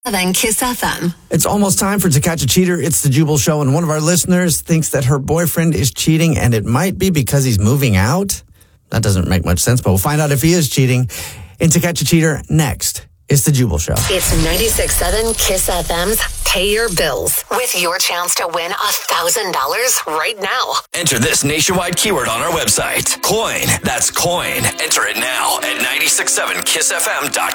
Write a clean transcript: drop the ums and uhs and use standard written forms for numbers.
Then Kiss FM. It's almost time for To Catch a Cheater. It's the Jubal Show, and one of our listeners thinks that her boyfriend is cheating, and it might be because he's moving out. That doesn't make much sense, but we'll find out if he is cheating. In To Catch a Cheater, next, it's the Jubal Show. It's 96.7 Kiss FM's Pay Your Bills with your chance to win $1,000 right now. Enter this nationwide keyword on our website. Coin. That's coin. Enter it now at 967kissfm.com.